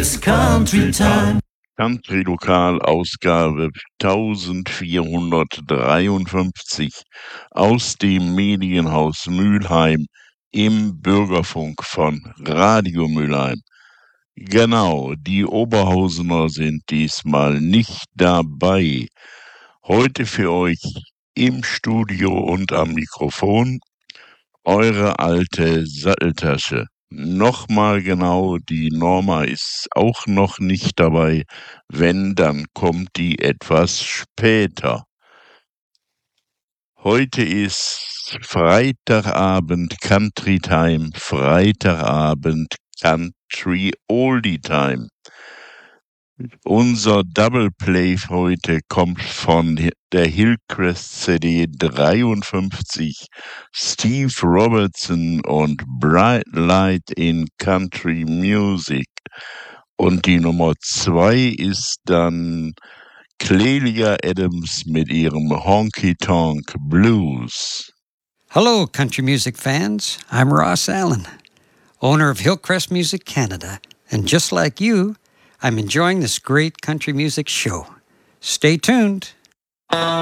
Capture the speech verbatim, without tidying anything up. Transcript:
Country Time. Country Lokal Ausgabe vierzehnhundertdreiundfünfzig aus dem Medienhaus Mülheim im Bürgerfunk von Radio Mülheim. Genau, die Oberhausener sind diesmal nicht dabei. Heute für euch im Studio und am Mikrofon eure alte Satteltasche. Nochmal genau, die Norma ist auch noch nicht dabei. Wenn, dann kommt die etwas später. Heute ist Freitagabend Country Time, Freitagabend Country Oldie Time. Unser Double Play heute kommt von der Hillcrest C D dreiundfünfzig, Steve Robertson und Bright Light in Country Music. Und die Nummer zwei ist dann Clelia Adams mit ihrem Honky Tonk Blues. Hello, country music fans. I'm Ross Allen, owner of Hillcrest Music Canada. And just like you, I'm enjoying this great country music show. Stay tuned.